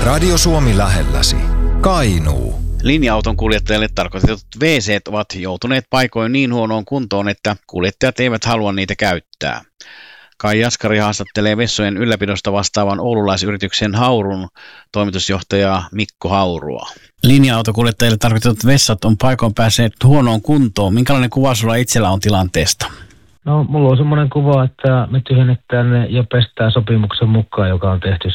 Radio Suomi lähelläsi. Kainuu. Linja-auton kuljettajille tarkoitetut WC:t ovat joutuneet paikoin niin huonoon kuntoon, että kuljettajat eivät halua niitä käyttää. Kai Jaskari haastattelee vessojen ylläpidosta vastaavan oululaisyrityksen Haurun toimitusjohtajaa Mikko Haurua. Linja-autokuljettajille tarkoitetut vessat on paikoin päässeet huonoon kuntoon. Minkälainen kuva sulla itsellä on tilanteesta? No, mulla on semmoinen kuva, että me tyhjennetään ne ja pestään sopimuksen mukaan, joka on tehty